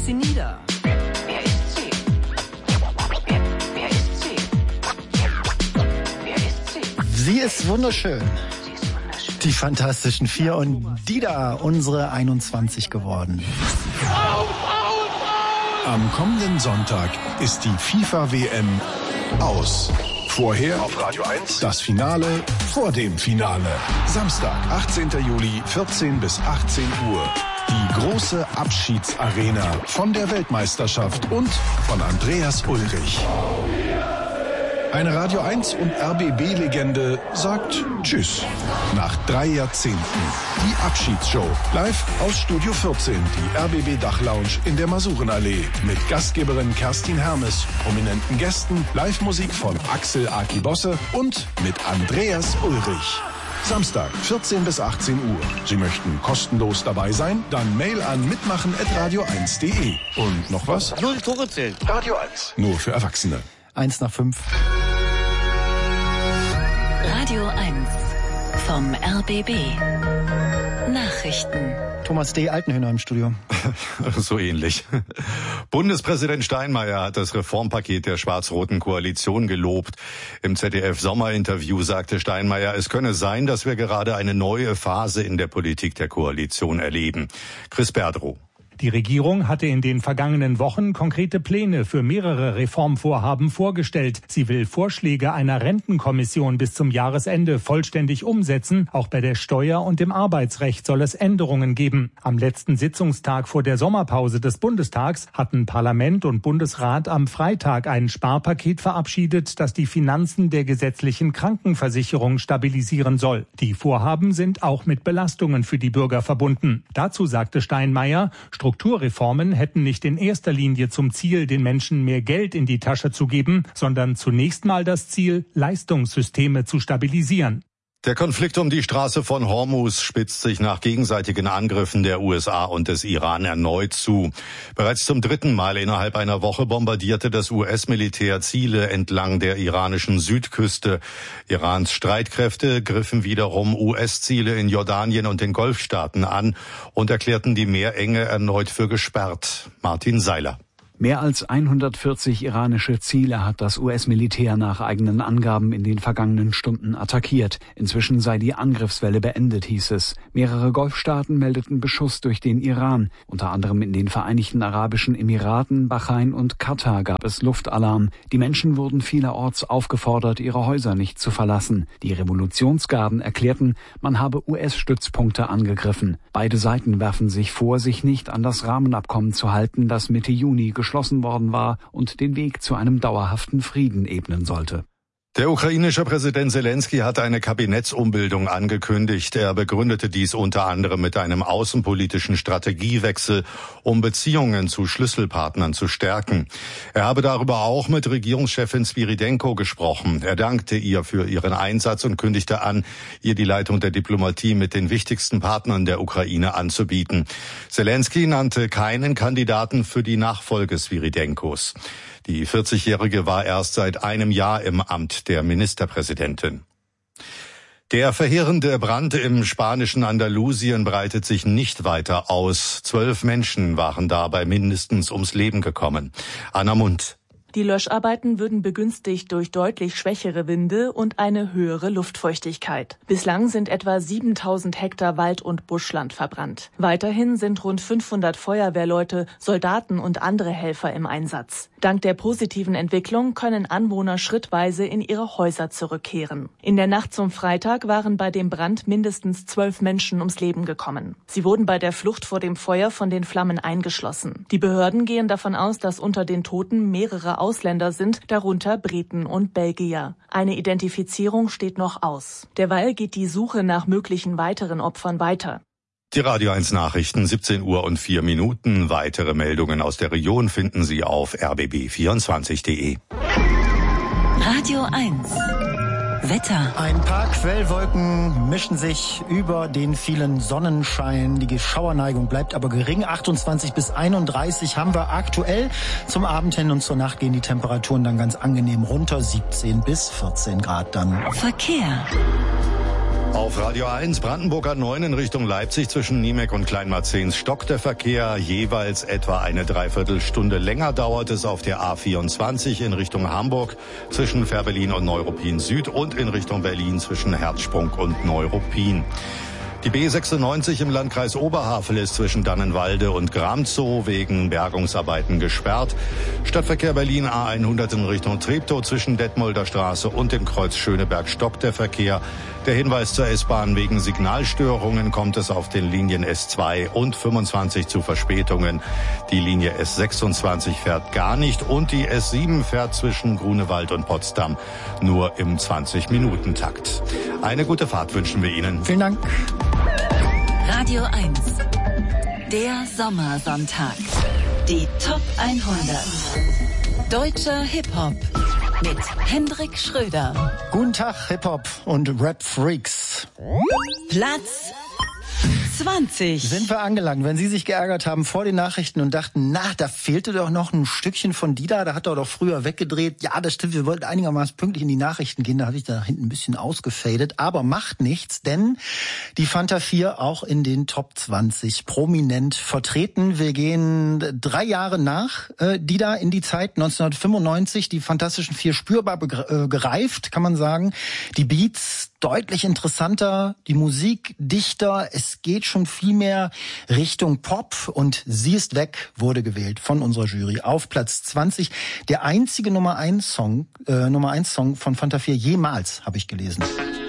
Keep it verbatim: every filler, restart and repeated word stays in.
ist sie nieder? Wer ist sie? Wer, wer ist sie? Wer ist sie? Sie ist wunderschön. Sie ist wunderschön. Die Fantastischen Vier und Dida, unsere einundzwanzig geworden. Am kommenden Sonntag ist die FIFA-W M aus. Vorher auf Radio eins das Finale vor dem Finale. Samstag, achtzehnten Juli, vierzehn bis achtzehn Uhr. Die große Abschiedsarena von der Weltmeisterschaft und von Andreas Ulrich. Eine Radio eins und R B B-Legende sagt Tschüss. Nach drei Jahrzehnten. Die Abschiedsshow. Live aus Studio vierzehn, die R B B-Dachlounge in der Masurenallee. Mit Gastgeberin Kerstin Hermes, prominenten Gästen, Live-Musik von Axel Aki Bosse und mit Andreas Ulrich. Samstag, vierzehn bis achtzehn Uhr. Sie möchten kostenlos dabei sein? Dann Mail an mitmachen at radio eins punkt de. Und noch was? Null Tore zählen. Radio eins. Nur für Erwachsene. Eins nach fünf. Radio eins vom R B B. Nachrichten. Thomas D. Altenhöhner im Studio. So ähnlich. Bundespräsident Steinmeier hat das Reformpaket der schwarz-roten Koalition gelobt. Im Z D F-Sommerinterview sagte Steinmeier, es könne sein, dass wir gerade eine neue Phase in der Politik der Koalition erleben. Chris Berdrow. Die Regierung hatte in den vergangenen Wochen konkrete Pläne für mehrere Reformvorhaben vorgestellt. Sie will Vorschläge einer Rentenkommission bis zum Jahresende vollständig umsetzen. Auch bei der Steuer- und im Arbeitsrecht soll es Änderungen geben. Am letzten Sitzungstag vor der Sommerpause des Bundestags hatten Parlament und Bundesrat am Freitag ein Sparpaket verabschiedet, das die Finanzen der gesetzlichen Krankenversicherung stabilisieren soll. Die Vorhaben sind auch mit Belastungen für die Bürger verbunden. Dazu sagte Steinmeier, Strukturreformen hätten nicht in erster Linie zum Ziel, den Menschen mehr Geld in die Tasche zu geben, sondern zunächst mal das Ziel, Leistungssysteme zu stabilisieren. Der Konflikt um die Straße von Hormuz spitzt sich nach gegenseitigen Angriffen der U S A und des Iran erneut zu. Bereits zum dritten Mal innerhalb einer Woche bombardierte das U S-Militär Ziele entlang der iranischen Südküste. Irans Streitkräfte griffen wiederum U S-Ziele in Jordanien und den Golfstaaten an und erklärten die Meerenge erneut für gesperrt. Martin Seiler. Mehr als hundertvierzig iranische Ziele hat das U S-Militär nach eigenen Angaben in den vergangenen Stunden attackiert. Inzwischen sei die Angriffswelle beendet, hieß es. Mehrere Golfstaaten meldeten Beschuss durch den Iran. Unter anderem in den Vereinigten Arabischen Emiraten, Bahrain und Katar gab es Luftalarm. Die Menschen wurden vielerorts aufgefordert, ihre Häuser nicht zu verlassen. Die Revolutionsgarden erklärten, man habe U S-Stützpunkte angegriffen. Beide Seiten werfen sich vor, sich nicht an das Rahmenabkommen zu halten, das Mitte Juni geschlossen worden war und den Weg zu einem dauerhaften Frieden ebnen sollte. Der ukrainische Präsident Selensky hat eine Kabinettsumbildung angekündigt. Er begründete dies unter anderem mit einem außenpolitischen Strategiewechsel, um Beziehungen zu Schlüsselpartnern zu stärken. Er habe darüber auch mit Regierungschefin Svyrydenko gesprochen. Er dankte ihr für ihren Einsatz und kündigte an, ihr die Leitung der Diplomatie mit den wichtigsten Partnern der Ukraine anzubieten. Selensky nannte keinen Kandidaten für die Nachfolge Svyrydenkos. Die vierzigjährige war erst seit einem Jahr im Amt der Ministerpräsidentin. Der verheerende Brand im spanischen Andalusien breitet sich nicht weiter aus. Zwölf Menschen waren dabei mindestens ums Leben gekommen. Anna Mund. Die Löscharbeiten würden begünstigt durch deutlich schwächere Winde und eine höhere Luftfeuchtigkeit. Bislang sind etwa siebentausend Hektar Wald- und Buschland verbrannt. Weiterhin sind rund fünfhundert Feuerwehrleute, Soldaten und andere Helfer im Einsatz. Dank der positiven Entwicklung können Anwohner schrittweise in ihre Häuser zurückkehren. In der Nacht zum Freitag waren bei dem Brand mindestens zwölf Menschen ums Leben gekommen. Sie wurden bei der Flucht vor dem Feuer von den Flammen eingeschlossen. Die Behörden gehen davon aus, dass unter den Toten mehrere Ausländer sind, darunter Briten und Belgier. Eine Identifizierung steht noch aus. Derweil geht die Suche nach möglichen weiteren Opfern weiter. Die Radio eins Nachrichten, siebzehn Uhr und vier Minuten. Weitere Meldungen aus der Region finden Sie auf r b b vierundzwanzig punkt de. Radio eins. Wetter. Ein paar Quellwolken mischen sich über den vielen Sonnenschein. Die Schauerneigung bleibt aber gering. achtundzwanzig bis einunddreißig haben wir aktuell. Zum Abend hin und zur Nacht gehen die Temperaturen dann ganz angenehm runter. siebzehn bis vierzehn Grad dann. Verkehr. Auf Radio eins, Brandenburger neun in Richtung Leipzig zwischen Niemek und Kleinmarzens stockt der Verkehr. Jeweils etwa eine Dreiviertelstunde länger dauert es auf der A vierundzwanzig in Richtung Hamburg zwischen Fährberlin und Neuruppin Süd und in Richtung Berlin zwischen Herzsprung und Neuruppin. Die B sechsundneunzig im Landkreis Oberhavel ist zwischen Dannenwalde und Gramzow wegen Bergungsarbeiten gesperrt. Stadtverkehr Berlin A hundert in Richtung Treptow zwischen Detmolder Straße und dem Kreuz Schöneberg stockt der Verkehr. Der Hinweis zur S-Bahn: wegen Signalstörungen kommt es auf den Linien S zwei und fünfundzwanzig zu Verspätungen. Die Linie S sechsundzwanzig fährt gar nicht und die S sieben fährt zwischen Grunewald und Potsdam nur im zwanzig-Minuten-Takt. Eine gute Fahrt wünschen wir Ihnen. Vielen Dank. Radio eins. Der Sommersonntag. Die Top hundert. Deutscher Hip-Hop. Mit Hendrik Schröder. Guten Tag, Hip-Hop und Rap-Freaks. Platz zwanzig. Sind wir angelangt. Wenn Sie sich geärgert haben vor den Nachrichten und dachten, na, da fehlte doch noch ein Stückchen von Dida, da hat er doch früher weggedreht. Ja, das stimmt, wir wollten einigermaßen pünktlich in die Nachrichten gehen, da habe ich da hinten ein bisschen ausgefadet. Aber macht nichts, denn die Fanta vier auch in den Top zwanzig prominent vertreten. Wir gehen drei Jahre nach äh, Dida in die Zeit neunzehnhundertfünfundneunzig. Die Fantastischen Vier spürbar begr- äh, gereift, kann man sagen. Die Beats deutlich interessanter, die Musik dichter. Es geht schon viel mehr Richtung Pop und Sie ist weg wurde gewählt von unserer Jury auf Platz zwanzig. Der einzige Nummer eins Song, äh, Nummer eins Song von Fanta vier jemals, habe ich gelesen.